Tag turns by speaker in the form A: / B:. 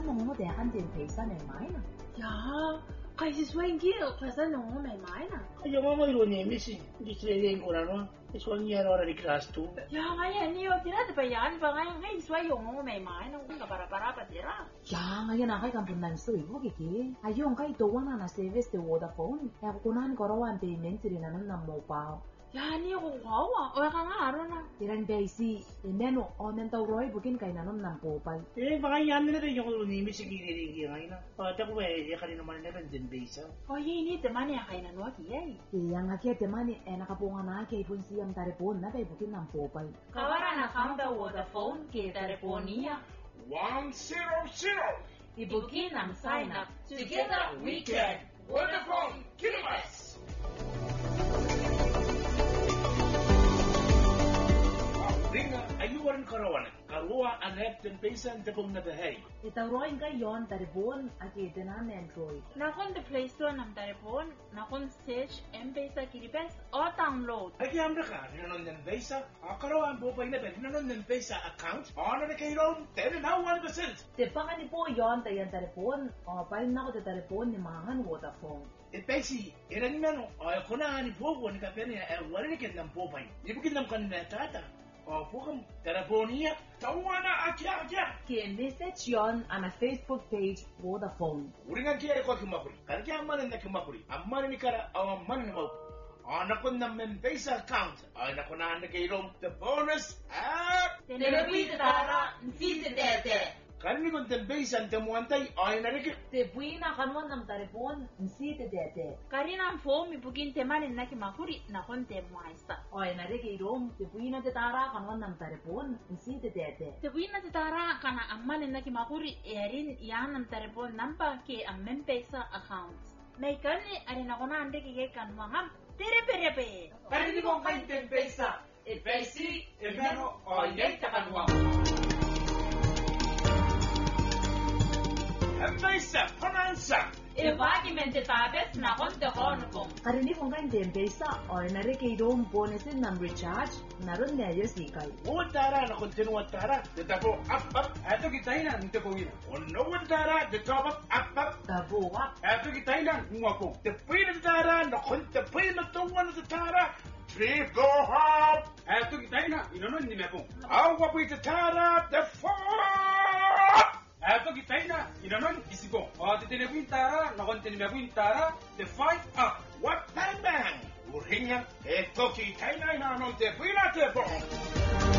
A: Pasan mo dekan din pesa may main.
B: Ja, kasi swingil, pasan mo may main.
C: Ayaw mo ironemis eh. Distrelen ko na no. Iswan niya na rin class 2.
B: Ja, ngayon niyo, tinata pa yan. Pa ngayon, sway yung mo may main. Kung kapara-para pa tira.
A: Ya, ngayon na kay kampunan so ibo kiki. Ayong kay doon na service de Vodafone. Kaya kukunan ko rawan payment rin nanon ng mobile.
B: Ya, niyo kung kawa. O ka nga, aron na.
A: Tiran basi, imeno onen taw roy bukin kay nanon ng popal.
C: Baka yan na rin yung ironemis yung giniringi ngayon na. Tako ba eh, kanina naman na rin din base.
B: O, yun, teman niya kay nanuwa kiyay.
A: Kaya nga kaya temani nakapunga na kay kung siyang taripon na kay bukin ng popal.
B: Kawara na kamba Vodafone kay teleponia.
D: 100.
B: Ibukin ang sign up.
D: Together we can. Vodafone Kilometers. Ringa ayuan karawan. Karua anep den pesan tepung na dahay.
A: Itawroin kayon taripon at itenan Android.
B: Nakon the Play Store ng telepon, nakon search M-Pesa Kiribes o download.
D: Ay kaya ka, nanon den pesa. Karawan po pa inabed, nanon den pesa account. Ano na kayo 10 na 1%.
A: Tepangan ni po yon tayan taripon. O parin na ko ta taripon ni mangan Vodafone.
D: Pesi, iran nano, ay kunahan ni Pogo ni kapenya, wala ni kitang popay. Ibukin nam kan tata. O pukam telefonia, tawana akya.
A: Kaya message yon ana Facebook page Vodafone.
D: Uringan kaya ko kumapuri. Karya amanan na kumapuri. Amanan ni kara amanan na mau. Anak ko na M-Pesa account. Anak ko na kayo the bonus app.
B: Telepoy tara, nsisi dete.
D: Kani ko M-Pesa temuantay ay narik.
A: Tepuin na kanwan ng taripon, nsite dete.
B: Karina ang phone, ibukin temanin na kimakuri, nakon temuaysa.
A: O ay narikirong, tepuin na tetara kanwan ng taripon, nsite dete.
B: Tepuin na titara kana amanin na kimakuri, erin yan ang telepon nampa ke ang M-Pesa account. May kani, arin ako na ande kikay kanwangam. Terepe!
D: Kani ko kay M-Pesa. Pesi, emeno ay takanwa. M-Pesa, panansa.
B: Ibagi mentetabes na konti konukong.
A: Karinig kong kain Pesa o narikirong bonusin ng recharge, naroon niya sikay.
D: Tara na kontinuwa tara. Detapo up.
C: Ato kita na, nito ko yun.
D: No tara, detapo up.
A: Tabuwa.
C: Ato kita na, ngwako.
D: Tepuy na tara, na kontepuy na tungan na tara. Trip go hop.
C: Ato kita na, inonon ni Mepong.
D: Awa po tara, the four.
C: Ato kita na, inonon isigo. O titinepuin tara, nakontin Mepong tara, the fight up.
D: What time bang? Uringan, eto kitay na inanon tepuy na tepo.